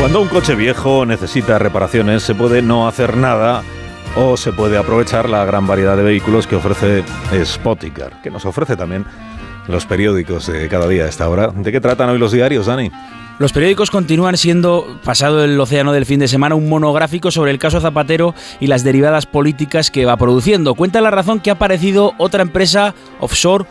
Cuando un coche viejo necesita reparaciones, se puede no hacer nada o se puede aprovechar la gran variedad de vehículos que ofrece Spoticar, que nos ofrece también los periódicos de cada día a esta hora. ¿De qué tratan hoy los diarios, Dani? Los periódicos continúan siendo, pasado el océano del fin de semana, un monográfico sobre el caso Zapatero y las derivadas políticas que va produciendo. Cuenta La Razón que ha aparecido otra empresa offshore,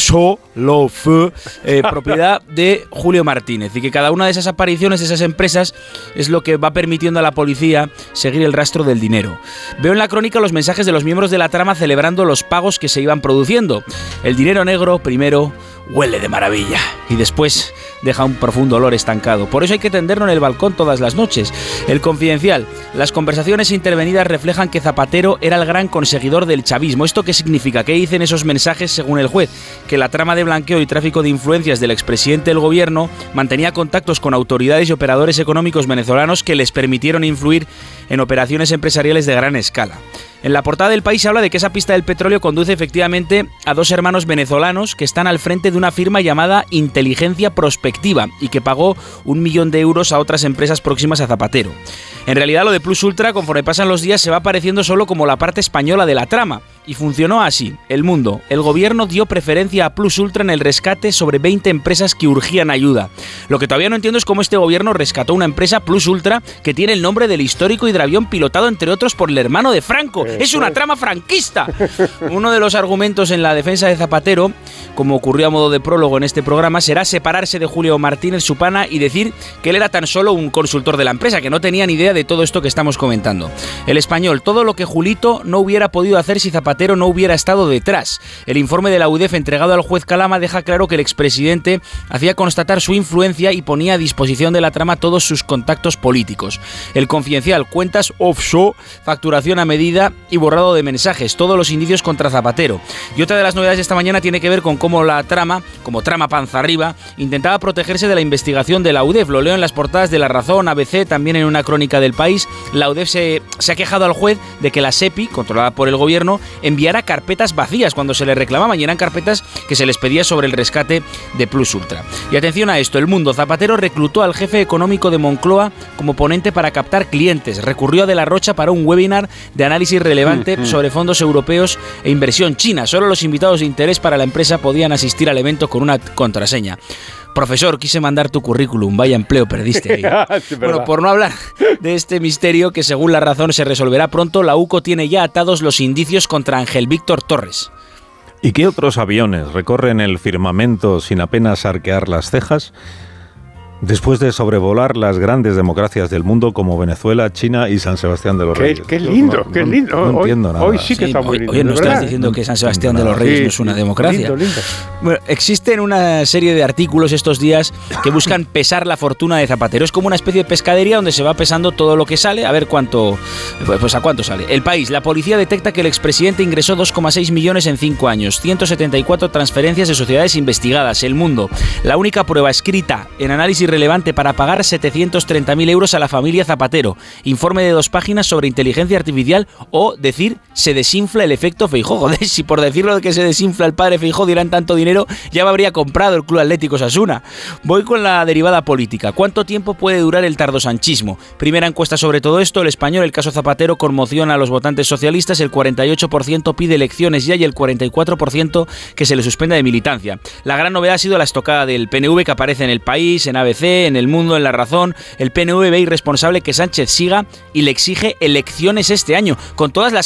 propiedad de Julio Martínez, y que cada una de esas apariciones de esas empresas es lo que va permitiendo a la policía seguir el rastro del dinero. Veo en la crónica los mensajes de los miembros de la trama celebrando los pagos que se iban produciendo. El dinero negro, primero, huele de maravilla y después deja un profundo olor estancado. Por eso hay que tenderlo en el balcón todas las noches. El Confidencial. Las conversaciones intervenidas reflejan que Zapatero era el gran conseguidor del chavismo. ¿Esto qué significa? ¿Qué dicen esos mensajes según el juez? Que la trama de blanqueo y tráfico de influencias del expresidente del gobierno mantenía contactos con autoridades y operadores económicos venezolanos que les permitieron influir en operaciones empresariales de gran escala. En la portada del País se habla de que esa pista del petróleo conduce efectivamente a dos hermanos venezolanos que están al frente de una firma llamada Inteligencia Prospectiva y que pagó 1 millón de euros a otras empresas próximas a Zapatero. En realidad lo de Plus Ultra, conforme pasan los días, se va apareciendo solo como la parte española de la trama. Y funcionó así. El Mundo. El gobierno dio preferencia a Plus Ultra en el rescate sobre 20 empresas que urgían ayuda. Lo que todavía no entiendo es cómo este gobierno rescató una empresa, Plus Ultra, que tiene el nombre del histórico hidroavión pilotado, entre otros, por el hermano de Franco. ¡Es una trama franquista! Uno de los argumentos en la defensa de Zapatero, como ocurrió a modo de prólogo en este programa, será separarse de Julio Martínez su pana y decir que él era tan solo un consultor de la empresa, que no tenía ni idea de todo esto que estamos comentando. El Español. Todo lo que Julito no hubiera podido hacer si Zapatero no hubiera estado detrás. El informe de la UDEF entregado al juez Calama deja claro que el expresidente hacía constatar su influencia y ponía a disposición de la trama todos sus contactos políticos. El Confidencial. Cuentas offshore, facturación a medida y borrado de mensajes. Todos los indicios contra Zapatero. Y otra de las novedades de esta mañana tiene que ver con cómo la trama, como trama panza arriba, intentaba protegerse de la investigación de la UDEF. Lo leo en las portadas de La Razón, ABC, también en una crónica del País. La UDEF se ha quejado al juez de que la SEPI, controlada por el gobierno, enviara carpetas vacías cuando se les reclamaban, y eran carpetas que se les pedía sobre el rescate de Plus Ultra. Y atención a esto, El Mundo. Zapatero reclutó al jefe económico de Moncloa como ponente para captar clientes. Recurrió a De la Rocha para un webinar de análisis relevante sobre fondos europeos e inversión china. Solo los invitados de interés para la empresa podían asistir al evento con una contraseña. Profesor, quise mandar tu currículum, vaya empleo perdiste ahí. Sí, bueno, por no hablar de este misterio que según La Razón se resolverá pronto, la UCO tiene ya atados los indicios contra Ángel Víctor Torres. ¿Y qué otros aviones recorren el firmamento sin apenas arquear las cejas? Después de sobrevolar las grandes democracias del mundo como Venezuela, China y San Sebastián de los Reyes. ¡Qué lindo! ¡Qué lindo! No entiendo nada. Hoy sí que está muy lindo. Oye, ¿no estás diciendo que San Sebastián de los Reyes no es una democracia? Lindo. Bueno, existen una serie de artículos estos días que buscan pesar la fortuna de Zapatero. Es como una especie de pescadería donde se va pesando todo lo que sale, a ver cuánto, pues a cuánto sale. El País. La policía detecta que el expresidente ingresó 2,6 millones en 5 años. 174 transferencias de sociedades investigadas. El Mundo. La única prueba escrita en análisis relevante para pagar 730.000 euros a la familia Zapatero. Informe de 2 páginas sobre inteligencia artificial, o decir, se desinfla el efecto Feijóo. Joder, si por decirlo de que se desinfla el padre Feijóo dieran tanto dinero, ya me habría comprado el Club Atlético Osasuna. Voy con la derivada política. ¿Cuánto tiempo puede durar el tardosanchismo? Primera encuesta sobre todo esto. El Español. El caso Zapatero conmociona a los votantes socialistas. El 48% pide elecciones ya y el 44% que se le suspenda de militancia. La gran novedad ha sido la estocada del PNV que aparece en El País, en ABC, en El Mundo, en La Razón. El PNV ve irresponsable que Sánchez siga y le exige elecciones este año, con todas las